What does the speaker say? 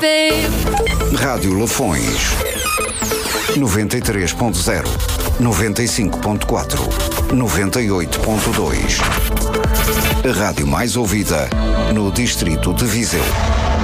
babe. Rádio Lafões 93.0, 95.4, 98.2. A rádio mais ouvida no distrito de Viseu.